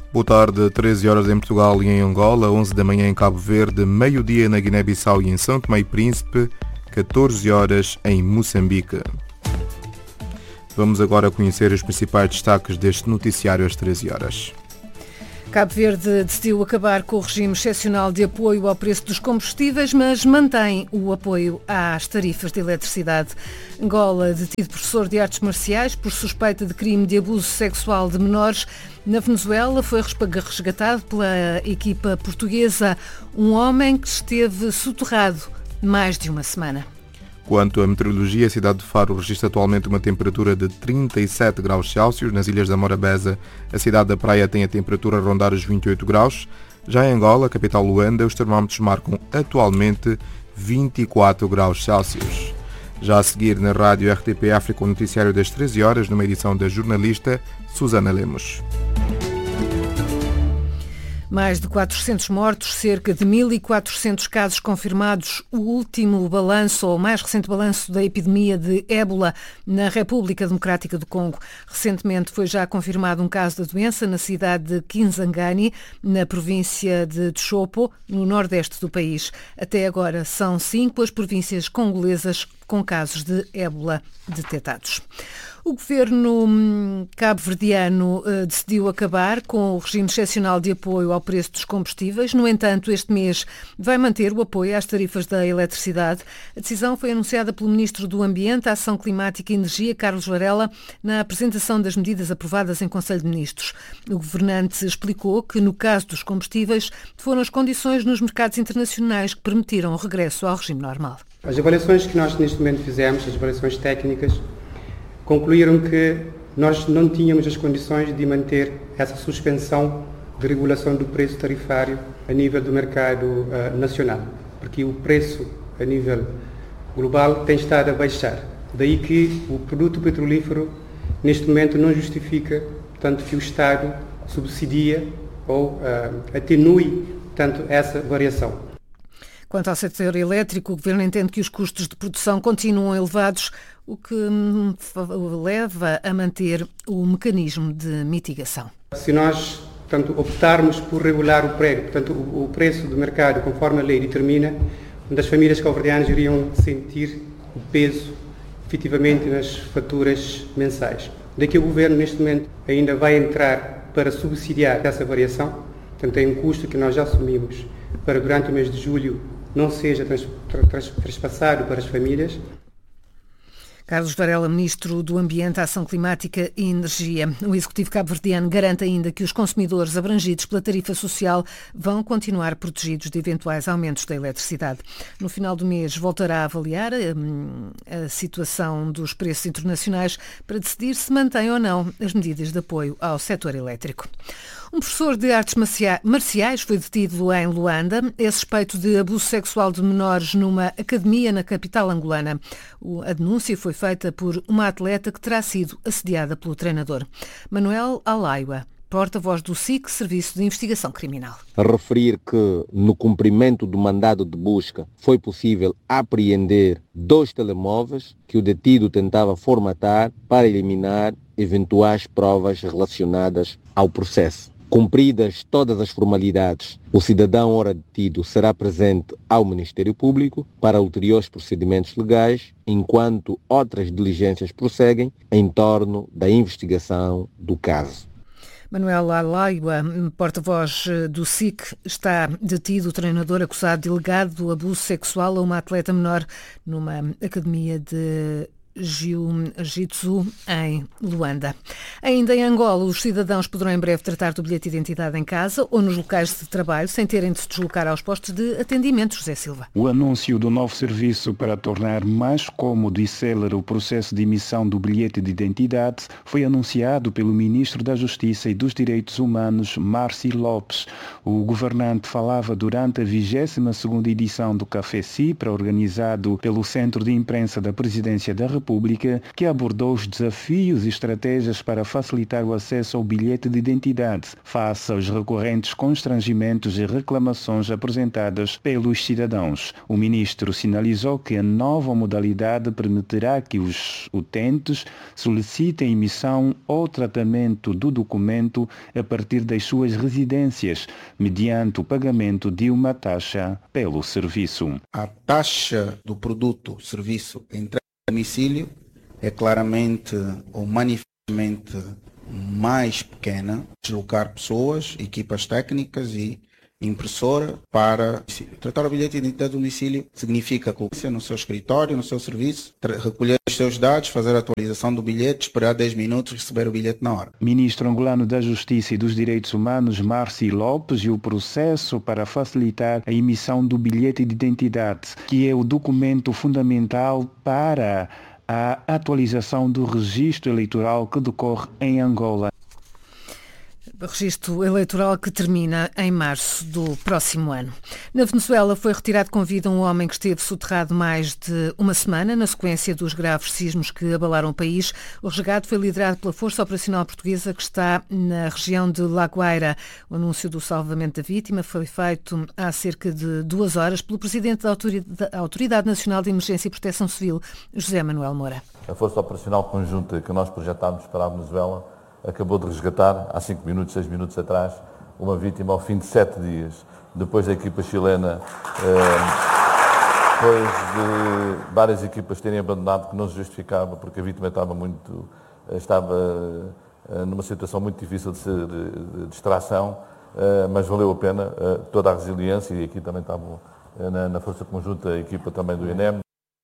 Boa tarde, 13 horas em Portugal e em Angola, 11 da manhã em Cabo Verde, meio-dia na Guiné-Bissau e em São Tomé e Príncipe, 14 horas em Moçambique. Vamos agora conhecer os principais destaques deste noticiário às 13 horas. Cabo Verde decidiu acabar com o regime excepcional de apoio ao preço dos combustíveis, mas mantém o apoio às tarifas de eletricidade. Angola, detido professor de artes marciais por suspeita de crime de abuso sexual de menores. Na Venezuela foi resgatado pela equipa portuguesa um homem que esteve soterrado mais de uma semana. Quanto à meteorologia, a cidade de Faro registra atualmente uma temperatura de 37 graus Celsius. Nas ilhas da Morabeza, a cidade da Praia tem a temperatura a rondar os 28 graus. Já em Angola, a capital Luanda, os termómetros marcam atualmente 24 graus Celsius. Já a seguir, na rádio RTP África, o noticiário das 13 horas, numa edição da jornalista Susana Lemos. Mais de 400 mortos, cerca de 1.400 casos confirmados. O último balanço, ou o mais recente balanço da epidemia de ébola na República Democrática do Congo. Recentemente foi já confirmado um caso da doença na cidade de Kinzangani, na província de Tshopo, no nordeste do país. Até agora são 5 as províncias congolesas com casos de ébola detectados. O governo cabo-verdiano decidiu acabar com o regime excepcional de apoio ao preço dos combustíveis. No entanto, este mês vai manter o apoio às tarifas da eletricidade. A decisão foi anunciada pelo Ministro do Ambiente, Ação Climática e Energia, Carlos Varela, na apresentação das medidas aprovadas em Conselho de Ministros. O governante explicou que, no caso dos combustíveis, foram as condições nos mercados internacionais que permitiram o regresso ao regime normal. As avaliações que nós neste momento fizemos, as avaliações técnicas, concluíram que nós não tínhamos as condições de manter essa suspensão de regulação do preço tarifário a nível do mercado nacional, porque o preço a nível global tem estado a baixar. Daí que o produto petrolífero neste momento não justifica, portanto, que o Estado subsidia ou atenue, portanto, essa variação. Quanto ao setor elétrico, o Governo entende que os custos de produção continuam elevados, o que leva a manter o mecanismo de mitigação. Se nós, portanto, optarmos por regular o preço do mercado conforme a lei determina, as famílias cabo-verdianas iriam sentir o peso efetivamente nas faturas mensais. Daqui o Governo neste momento ainda vai entrar para subsidiar essa variação, portanto tem um custo que nós já assumimos para durante o mês de julho não seja traspassado para as famílias. Carlos Varela, Ministro do Ambiente, Ação Climática e Energia. O Executivo cabo-verdiano garante ainda que os consumidores abrangidos pela tarifa social vão continuar protegidos de eventuais aumentos da eletricidade. No final do mês voltará a avaliar a situação dos preços internacionais para decidir se mantém ou não as medidas de apoio ao setor elétrico. Um professor de artes marciais foi detido em Luanda. É suspeito de abuso sexual de menores numa academia na capital angolana. A denúncia foi feita por uma atleta que terá sido assediada pelo treinador. Manuel Alaiua, porta-voz do SIC, Serviço de Investigação Criminal. A referir que no cumprimento do mandado de busca foi possível apreender 2 telemóveis que o detido tentava formatar para eliminar eventuais provas relacionadas ao processo. Cumpridas todas as formalidades, o cidadão ora detido será presente ao Ministério Público para ulteriores procedimentos legais, enquanto outras diligências prosseguem em torno da investigação do caso. Manuel Alaiua, porta-voz do SIC, está detido o treinador acusado de ilegado abuso sexual a uma atleta menor numa academia de Jiu-Jitsu em Luanda. Ainda em Angola, os cidadãos poderão em breve tratar do bilhete de identidade em casa ou nos locais de trabalho sem terem de se deslocar aos postos de atendimento. José Silva. O anúncio do novo serviço para tornar mais cômodo e célere o processo de emissão do bilhete de identidade foi anunciado pelo Ministro da Justiça e dos Direitos Humanos, Márcio Lopes. O governante falava durante a 22ª edição do Café Cipra, organizado pelo Centro de Imprensa da Presidência da República, República, que abordou os desafios e estratégias para facilitar o acesso ao bilhete de identidade, face aos recorrentes constrangimentos e reclamações apresentadas pelos cidadãos. O ministro sinalizou que a nova modalidade permitirá que os utentes solicitem emissão ou tratamento do documento a partir das suas residências, mediante o pagamento de uma taxa pelo serviço. A taxa do produto, serviço, entrega a domicílio é claramente ou manifestamente mais pequena. Deslocar pessoas, equipas técnicas e impressora para tratar o bilhete de identidade do domicílio significa que no seu escritório, no seu serviço, recolher os seus dados, fazer a atualização do bilhete, esperar 10 minutos e receber o bilhete na hora. Ministro angolano da Justiça e dos Direitos Humanos, Marci Lopes, e o processo para facilitar a emissão do bilhete de identidade, que é o documento fundamental para a atualização do registro eleitoral que decorre em Angola. Registro eleitoral que termina em março do próximo ano. Na Venezuela foi retirado com vida um homem que esteve soterrado mais de uma semana na sequência dos graves sismos que abalaram o país. O resgate foi liderado pela Força Operacional Portuguesa que está na região de La Guaira. O anúncio do salvamento da vítima foi feito há cerca de 2 horas pelo Presidente da Autoridade Nacional de Emergência e Proteção Civil, José Manuel Moura. A Força Operacional Conjunta que nós projetámos para a Venezuela acabou de resgatar, há 6 minutos atrás, uma vítima ao fim de 7 dias, depois da equipa chilena, depois de várias equipas terem abandonado, que não se justificava, porque a vítima estava numa situação muito difícil de extração, mas valeu a pena toda a resiliência, e aqui também estavam na Força Conjunta a equipa também do INEM.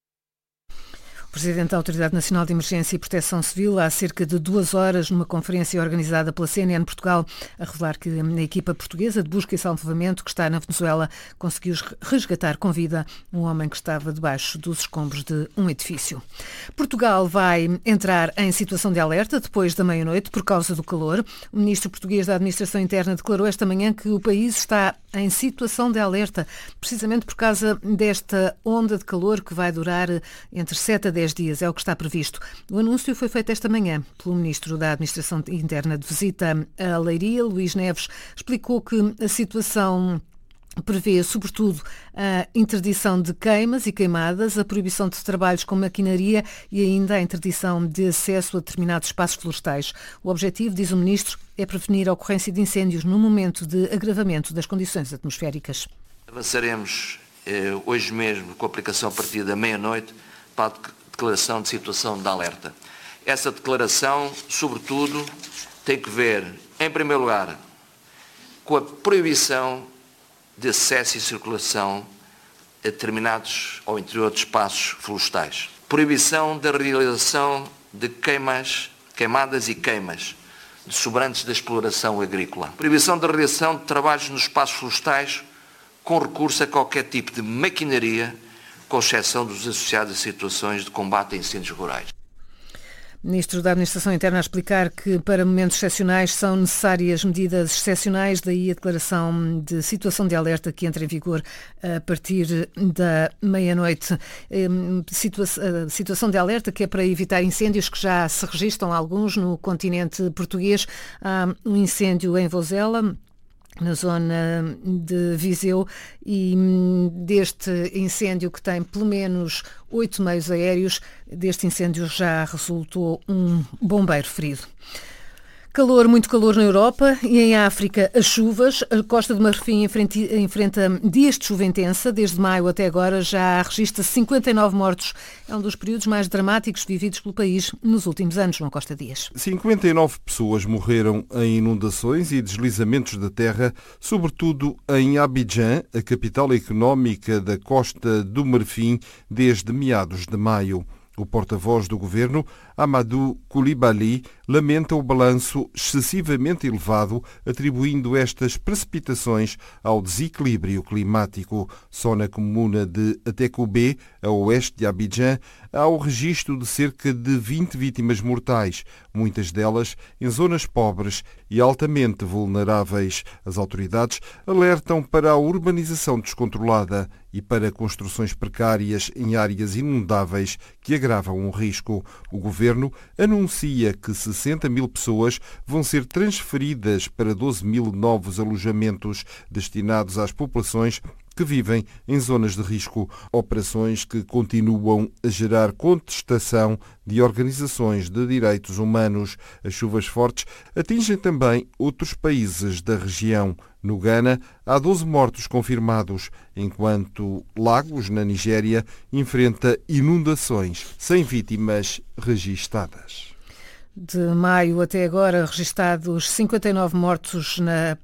O Presidente da Autoridade Nacional de Emergência e Proteção Civil, há cerca de 2 horas, numa conferência organizada pela CNN Portugal, a revelar que a equipa portuguesa de busca e salvamento que está na Venezuela conseguiu resgatar com vida um homem que estava debaixo dos escombros de um edifício. Portugal vai entrar em situação de alerta depois da meia-noite por causa do calor. O ministro português da Administração Interna declarou esta manhã que o país está em situação de alerta, precisamente por causa desta onda de calor que vai durar entre 7 a 10 dias, é o que está previsto. O anúncio foi feito esta manhã pelo Ministro da Administração Interna de visita a Leiria. Luís Neves explicou que a situação prevê, sobretudo, a interdição de queimas e queimadas, a proibição de trabalhos com maquinaria e ainda a interdição de acesso a determinados espaços florestais. O objetivo, diz o Ministro, é prevenir a ocorrência de incêndios no momento de agravamento das condições atmosféricas. Avançaremos hoje mesmo com a aplicação a partir da meia-noite para a declaração de situação de alerta. Essa declaração, sobretudo, tem que ver, em primeiro lugar, com a proibição de acesso e circulação a determinados ou interior de espaços florestais. Proibição da realização de queimadas e queimas de sobrantes da exploração agrícola. Proibição da realização de trabalhos nos espaços florestais com recurso a qualquer tipo de maquinaria, com exceção dos associados a situações de combate a incêndios rurais. Ministro da Administração Interna a explicar que para momentos excepcionais são necessárias medidas excepcionais, daí a declaração de situação de alerta que entra em vigor a partir da meia-noite. Situação de alerta que é para evitar incêndios que já se registram alguns no continente português. Há um incêndio em Vozela, na zona de Viseu, e deste incêndio, que tem pelo menos 8 meios aéreos, deste incêndio já resultou um bombeiro ferido. Calor, muito calor na Europa e em África as chuvas. A Costa do Marfim enfrenta dias de chuva intensa. Desde maio até agora já registra 59 mortos. É um dos períodos mais dramáticos vividos pelo país nos últimos anos, João Costa Dias. 59 pessoas morreram em inundações e deslizamentos da terra, sobretudo em Abidjan, a capital económica da Costa do Marfim, desde meados de maio. O porta-voz do governo, Amadou Coulibaly, lamenta o balanço excessivamente elevado, atribuindo estas precipitações ao desequilíbrio climático. Só na comuna de Atecoubé, a oeste de Abidjan, há o registro de cerca de 20 vítimas mortais, muitas delas em zonas pobres e altamente vulneráveis. As autoridades alertam para a urbanização descontrolada e para construções precárias em áreas inundáveis que agravam o risco. O governo anuncia que 60 mil pessoas vão ser transferidas para 12 mil novos alojamentos destinados às populações que vivem em zonas de risco. Operações que continuam a gerar contestação de organizações de direitos humanos. As chuvas fortes atingem também outros países da região. No Ghana, há 12 mortos confirmados, enquanto Lagos, na Nigéria, enfrenta inundações sem vítimas registadas. De maio até agora, registados 59 mortos na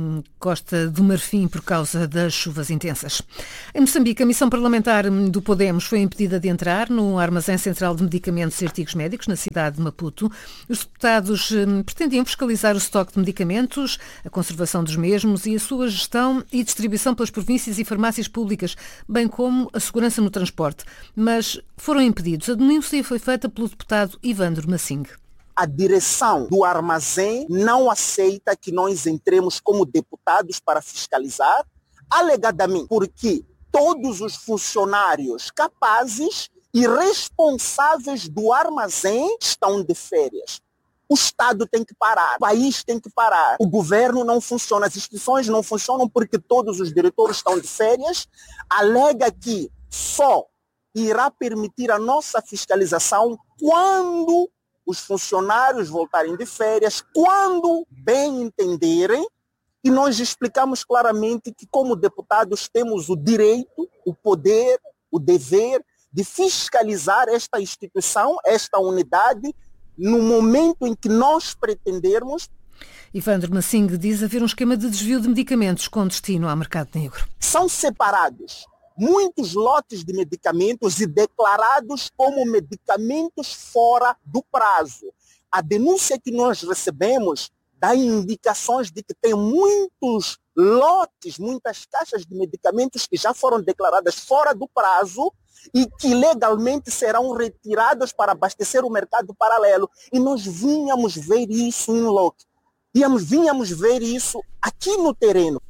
Costa do Marfim por causa das chuvas intensas. Em Moçambique, a missão parlamentar do Podemos foi impedida de entrar no armazém central de medicamentos e artigos médicos na cidade de Maputo. Os deputados pretendiam fiscalizar o estoque de medicamentos, a conservação dos mesmos e a sua gestão e distribuição pelas províncias e farmácias públicas, bem como a segurança no transporte. Mas foram impedidos. A denúncia foi feita pelo deputado Ivandro Massing. A direção do armazém não aceita que nós entremos como deputados para fiscalizar, alegadamente porque todos os funcionários capazes e responsáveis do armazém estão de férias. O Estado tem que parar, o país tem que parar, o governo não funciona, as instituições não funcionam porque todos os diretores estão de férias. Alega que só irá permitir a nossa fiscalização quando os funcionários voltarem de férias, quando bem entenderem, e nós explicamos claramente que como deputados temos o direito, o poder, o dever de fiscalizar esta instituição, esta unidade, no momento em que nós pretendermos. Ivandro Massing diz haver um esquema de desvio de medicamentos com destino ao mercado negro. São separados muitos lotes de medicamentos e declarados como medicamentos fora do prazo. A denúncia que nós recebemos dá indicações de que tem muitos lotes, muitas caixas de medicamentos que já foram declaradas fora do prazo e que legalmente serão retirados para abastecer o mercado paralelo. E nós vínhamos ver isso em loco. Vínhamos ver isso aqui no terreno.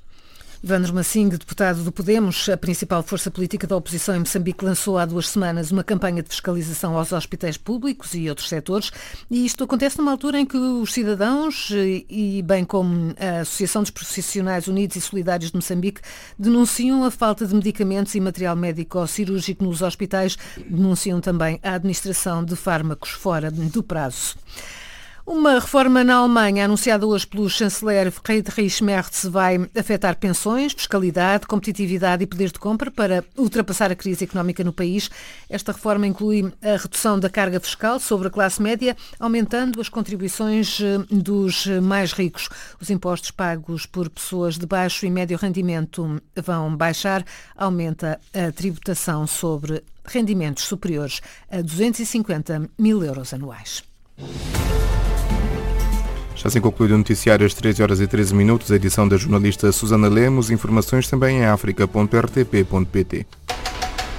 Ivandro Massing, deputado do Podemos, a principal força política da oposição em Moçambique, lançou há 2 semanas uma campanha de fiscalização aos hospitais públicos e outros setores, e isto acontece numa altura em que os cidadãos, e bem como a Associação dos Profissionais Unidos e Solidários de Moçambique, denunciam a falta de medicamentos e material médico-cirúrgico nos hospitais, denunciam também a administração de fármacos fora do prazo. Uma reforma na Alemanha, anunciada hoje pelo chanceler Friedrich Merz, vai afetar pensões, fiscalidade, competitividade e poder de compra para ultrapassar a crise económica no país. Esta reforma inclui a redução da carga fiscal sobre a classe média, aumentando as contribuições dos mais ricos. Os impostos pagos por pessoas de baixo e médio rendimento vão baixar, aumenta a tributação sobre rendimentos superiores a 250 mil euros anuais. Já assim concluído o noticiário às 13h13, a edição da jornalista Susana Lemos. Informações também em africa.rtp.pt.